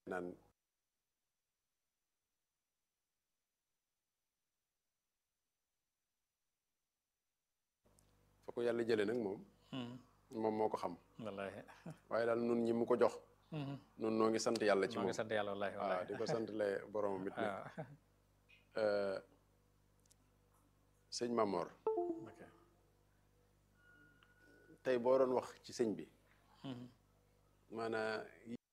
naan fa ko yàlla jële nag moom moo ko xam wallaahi waaye daal nun ñi mu ko jox nun noo ngi sant yàlla ci maa moom ngi sant yàlla wallaahi waaw di ko sant le boromam it nag sëñ Mamor ok tey boo doon wax ci sëñ bi maanaa